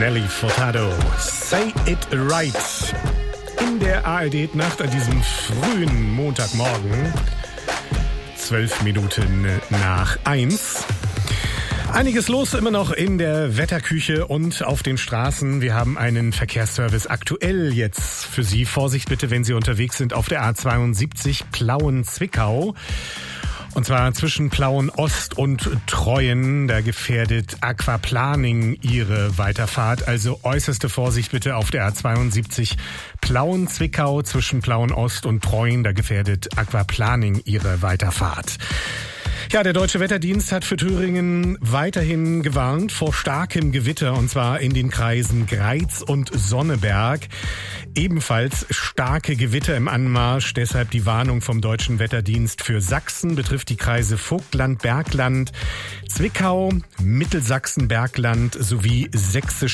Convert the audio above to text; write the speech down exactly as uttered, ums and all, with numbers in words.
Nelly Furtado, Say It Right. In der A R D-Nacht an diesem frühen Montagmorgen, zwölf Minuten nach eins. Einiges los immer noch in der Wetterküche und auf den Straßen. Wir haben einen Verkehrsservice aktuell jetzt für Sie. Vorsicht bitte, wenn Sie unterwegs sind auf der A zweiundsiebzig Plauen-Zwickau. Und zwar zwischen Plauen-Ost und Treuen. Da gefährdet Aquaplaning Ihre Weiterfahrt. Also äußerste Vorsicht bitte auf der A zweiundsiebzig Plauen-Zwickau zwischen Plauen-Ost und Treuen. Da gefährdet Aquaplaning Ihre Weiterfahrt. Ja, der Deutsche Wetterdienst hat für Thüringen weiterhin gewarnt vor starkem Gewitter, und zwar in den Kreisen Greiz und Sonneberg. Ebenfalls starke Gewitter im Anmarsch, deshalb die Warnung vom Deutschen Wetterdienst für Sachsen, betrifft die Kreise Vogtland, Bergland, Zwickau, Mittelsachsen, Bergland sowie Sächsische